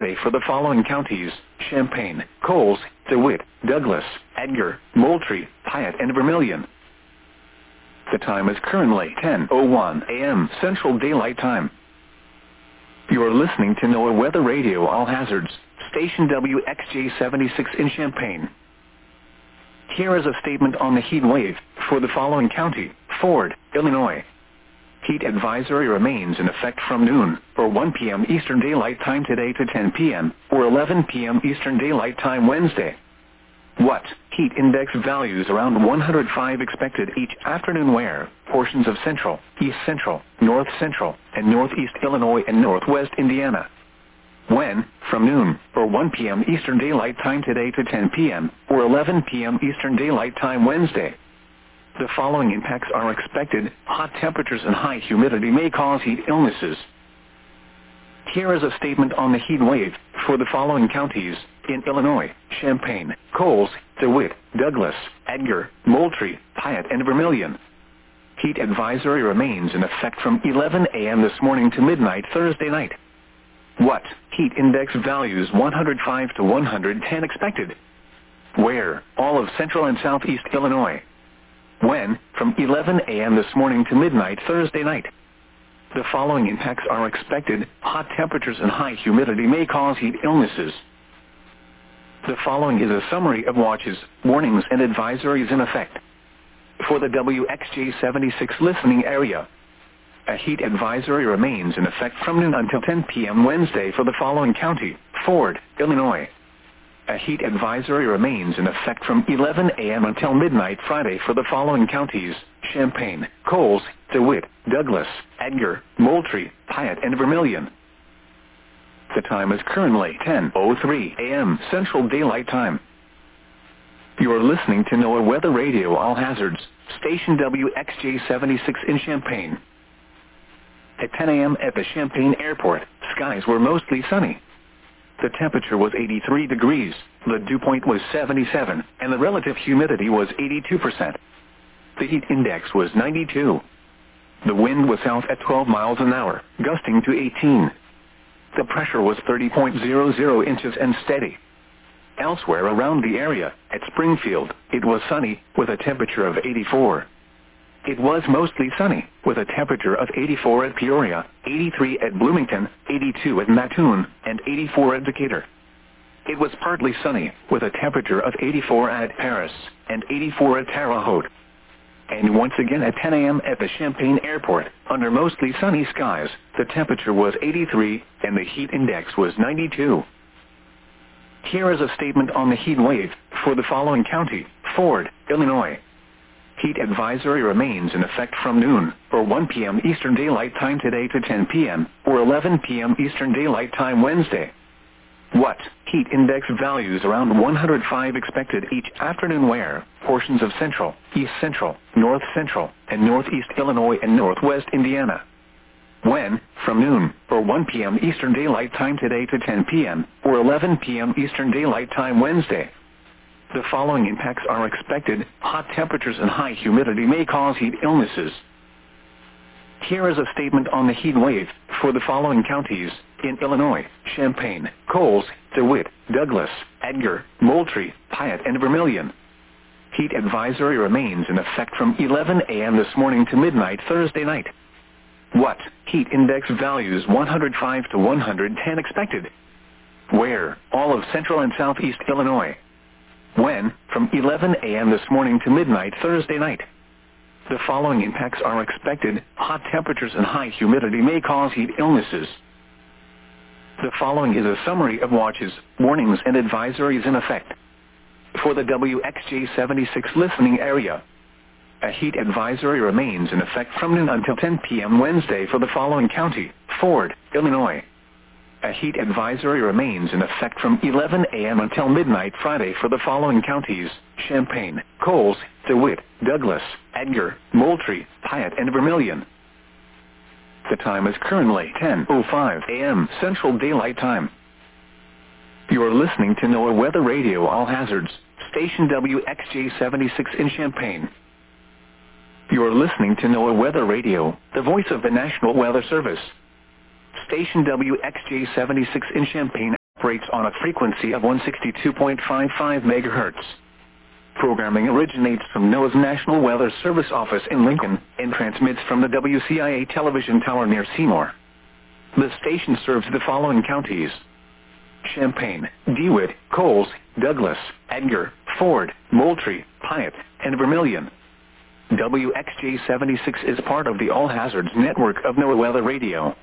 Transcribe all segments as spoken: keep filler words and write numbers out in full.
for the following counties: Champaign, Coles, DeWitt, Douglas, Edgar, Moultrie, Piatt, and Vermilion. The time is currently ten oh one a m Central Daylight Time. You are listening to NOAA Weather Radio All Hazards, station W X J seventy-six in Champaign. Here is a statement on the heat wave for the following county: Ford, Illinois. Heat advisory remains in effect from noon, or one p m Eastern Daylight Time today to ten p m, or eleven p m Eastern Daylight Time Wednesday. What? Heat index values around one hundred five expected each afternoon where portions of central, east central, north central, and northeast Illinois and northwest Indiana. When? From noon, or one p m Eastern Daylight Time today to ten p m, or eleven p m Eastern Daylight Time Wednesday. The following impacts are expected: hot temperatures and high humidity may cause heat illnesses. Here is a statement on the heat wave for the following counties: in Illinois: Champaign, Coles, DeWitt, Douglas, Edgar, Moultrie, Piatt, and Vermilion. Heat advisory remains in effect from eleven a m this morning to midnight Thursday night. What? Heat index values one hundred five to one hundred ten expected. Where? All of central and southeast Illinois. When? From eleven a m this morning to midnight Thursday night. The following impacts are expected: hot temperatures and high humidity may cause heat illnesses. The following is a summary of watches, warnings, and advisories in effect. For the W X J seventy-six listening area, a heat advisory remains in effect from noon until ten p m Wednesday for the following county: Ford, Illinois. A heat advisory remains in effect from eleven a m until midnight Friday for the following counties: Champaign, Coles, DeWitt, Douglas, Edgar, Moultrie, Piatt, and Vermilion. The time is currently ten oh three a m Central Daylight Time. You are listening to NOAA Weather Radio All Hazards, station W X J seventy-six in Champaign. At ten a m at the Champaign Airport, skies were mostly sunny. The temperature was eighty-three degrees, the dew point was seventy-seven, and the relative humidity was eighty-two percent. The heat index was ninety-two. The wind was south at twelve miles an hour, gusting to eighteen. The pressure was thirty point zero zero inches and steady. Elsewhere around the area, at Springfield, it was sunny, with a temperature of eighty-four. It was mostly sunny, with a temperature of eighty-four at Peoria, eighty-three at Bloomington, eighty-two at Mattoon, and eighty-four at Decatur. It was partly sunny, with a temperature of eighty-four at Paris, and eighty-four at Terre Haute. And once again at ten a m at the Champaign Airport, under mostly sunny skies, the temperature was eighty-three, and the heat index was ninety-two. Here is a statement on the heat wave for the following county: Ford, Illinois. Heat advisory remains in effect from noon, or one p m Eastern Daylight Time today to ten p m, or eleven p m Eastern Daylight Time Wednesday. What? Heat index values around one hundred five expected each afternoon where portions of central, east central, north central, and northeast Illinois and northwest Indiana. When? From noon, or one p m Eastern Daylight Time today to ten p m, or eleven p m Eastern Daylight Time Wednesday. The following impacts are expected: hot temperatures and high humidity may cause heat illnesses. Here is a statement on the heat wave for the following counties: in Illinois: Champaign, Coles, DeWitt, Douglas, Edgar, Moultrie, Piatt, and Vermilion. Heat advisory remains in effect from eleven a m this morning to midnight Thursday night. What? Heat index values one hundred five to one hundred ten expected. Where? All of central and southeast Illinois. When? From eleven a m this morning to midnight Thursday night. The following impacts are expected: hot temperatures and high humidity may cause heat illnesses. The following is a summary of watches, warnings, and advisories in effect. For the W X J seventy-six listening area, a heat advisory remains in effect from noon until ten p m Wednesday for the following county: Ford, Illinois. A heat advisory remains in effect from eleven a m until midnight Friday for the following counties: Champaign, Coles, DeWitt, Douglas, Edgar, Moultrie, Piatt, and Vermilion. The time is currently ten oh five a m Central Daylight Time. You are listening to NOAA Weather Radio All Hazards, station W X J seventy-six in Champaign. You are listening to NOAA Weather Radio, the voice of the National Weather Service. Station W X J seventy-six in Champaign. operates on a frequency of one sixty-two point five five megahertz. Programming originates from NOAA's National Weather Service office in Lincoln and transmits from the W C I A television tower near Seymour. The station serves the following counties: Champaign, DeWitt, Coles, Douglas, Edgar, Ford, Moultrie, Piatt, and Vermilion. W X J seventy-six is part of the All Hazards network of NOAA Weather Radio.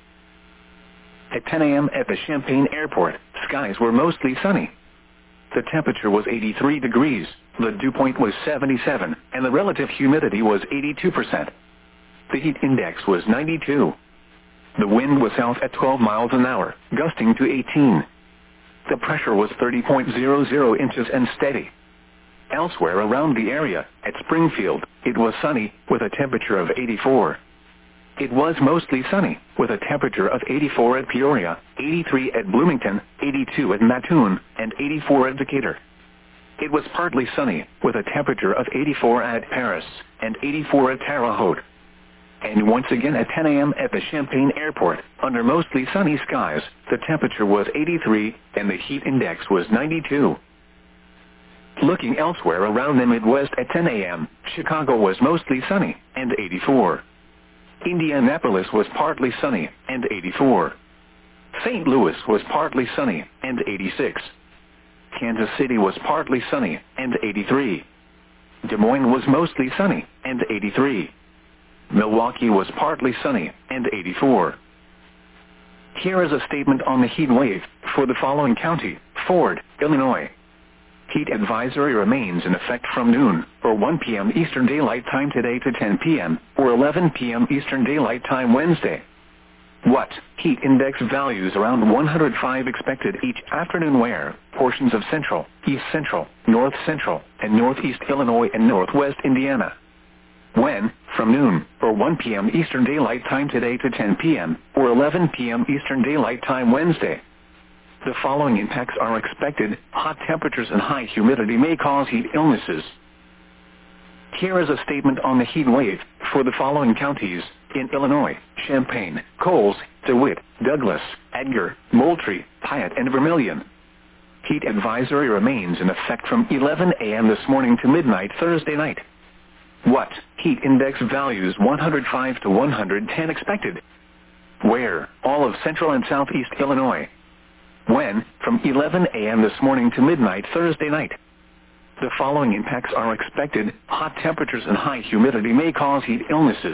At ten a m at the Champaign Airport, skies were mostly sunny. The temperature was eighty-three degrees, the dew point was seventy-seven, and the relative humidity was eighty-two percent. The heat index was ninety-two. The wind was south at twelve miles an hour, gusting to eighteen. The pressure was thirty point zero zero inches and steady. Elsewhere around the area, at Springfield, it was sunny, with a temperature of eighty-four. It was mostly sunny, with a temperature of eighty-four at Peoria, eighty-three at Bloomington, eighty-two at Mattoon, and eighty-four at Decatur. It was partly sunny, with a temperature of eighty-four at Paris, and eighty-four at Terre Haute. And once again at ten a m at the Champaign Airport, under mostly sunny skies, the temperature was eighty-three, and the heat index was ninety-two. Looking elsewhere around the Midwest at ten a m, Chicago was mostly sunny, and eighty-four. Indianapolis was partly sunny, and eighty-four. Saint Louis was partly sunny, and eighty-six. Kansas City was partly sunny, and eighty-three. Des Moines was mostly sunny, and eighty-three. Milwaukee was partly sunny, and eighty-four. Here is a statement on the heat wave for the following county: Ford, Illinois. Heat advisory remains in effect from noon, or one p m Eastern Daylight Time today to ten p m, or eleven p m Eastern Daylight Time Wednesday. What? Heat index values around one hundred five expected each afternoon where portions of central, east central, north central, and northeast Illinois and northwest Indiana. When? From noon, or one p m Eastern Daylight Time today to ten p m, or eleven p m Eastern Daylight Time Wednesday. The following impacts are expected: hot temperatures and high humidity may cause heat illnesses. Here is a statement on the heat wave for the following counties in Illinois: Champaign, Coles, DeWitt, Douglas, Edgar, Moultrie, Piatt, and Vermilion. Heat advisory remains in effect from eleven a m this morning to midnight Thursday night. What? Heat index values one hundred five to one hundred ten expected. Where? All of central and southeast Illinois. When? From eleven a m this morning to midnight Thursday night. The following impacts are expected: hot temperatures and high humidity may cause heat illnesses.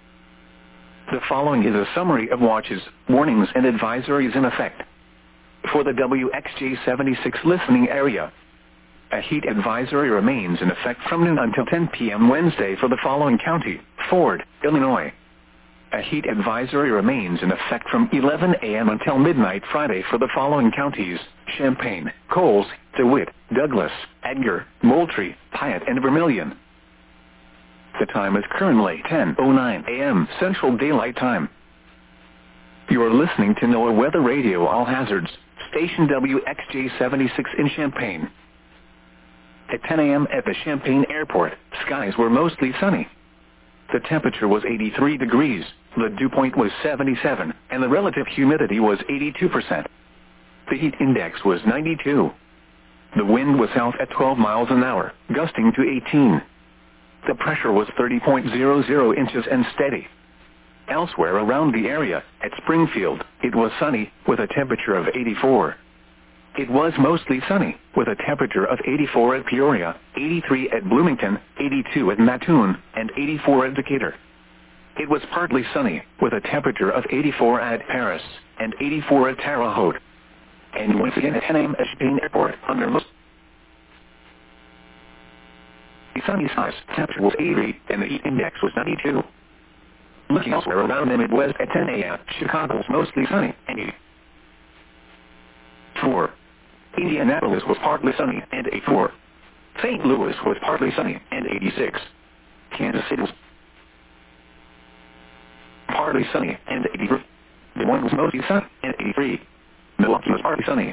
The following is a summary of watches, warnings, and advisories in effect. For the W X J seventy-six listening area, a heat advisory remains in effect from noon until ten p m Wednesday for the following county: Ford, Illinois. A heat advisory remains in effect from eleven a m until midnight Friday for the following counties: Champaign, Coles, DeWitt, Douglas, Edgar, Moultrie, Piatt, and Vermilion. The time is currently ten oh nine a m Central Daylight Time. You are listening to NOAA Weather Radio All Hazards, station W X J seventy-six in Champaign. At ten a m at the Champaign Airport, skies were mostly sunny. The temperature was eighty-three degrees, the dew point was seventy-seven, and the relative humidity was eighty-two percent. The heat index was ninety-two. The wind was south at twelve miles an hour, gusting to eighteen. The pressure was thirty point zero zero inches and steady. Elsewhere around the area, at Springfield, it was sunny, with a temperature of eighty-four. It was mostly sunny, with a temperature of eighty-four at Peoria, eighty-three at Bloomington, eighty-two at Mattoon, and eighty-four at Decatur. It was partly sunny, with a temperature of eighty-four at Paris, and eighty-four at Terre Haute. And once again at ten a m at Champaign Airport, under most sunny skies, temperature was eighty, and the heat index was ninety-two. Looking elsewhere around the Midwest at ten a m, Chicago was mostly sunny, and eighty-four. Indianapolis was partly sunny, and eighty-four. Saint Louis was partly sunny, and eighty-six. Kansas City was partly sunny, and eighty-three. Des Moines was mostly sunny, and eighty-three. Milwaukee was partly sunny,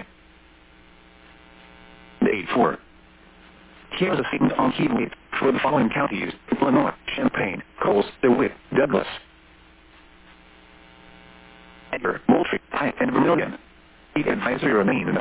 and eighty-four. Here is a statement on heat wave for the following counties: Illinois, Champaign, Coles, DeWitt, Douglas, Edgar, Moultrie, Piatt, and Vermilion. Heat advisory remains in